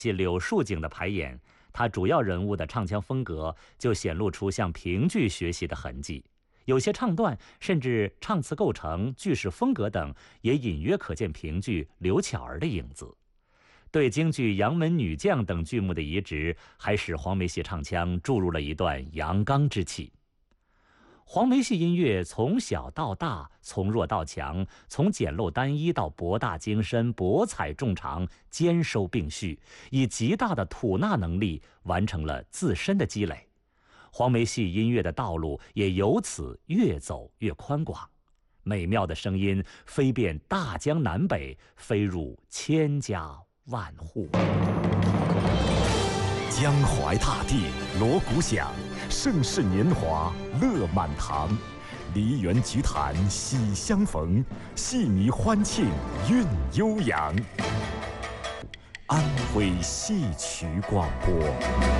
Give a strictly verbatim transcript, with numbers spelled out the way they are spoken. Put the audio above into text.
戏柳树景的排演，他主要人物的唱腔风格就显露出向评剧学习的痕迹，有些唱段甚至唱词构成、句式风格等，也隐约可见评剧刘巧儿的影子。对京剧《杨门女将》等剧目的移植，还使黄梅戏唱腔注入了一段阳刚之气。黄梅戏音乐从小到大，从弱到强，从简陋单一到博大精深、博采众长，兼收并蓄，以极大的吐纳能力完成了自身的积累。黄梅戏音乐的道路也由此越走越宽广，美妙的声音飞遍大江南北，飞入千家万户。 江淮大地，锣鼓响，盛世年华乐满堂。梨园菊坛喜相逢，戏迷欢庆韵悠扬。安徽戏曲广播。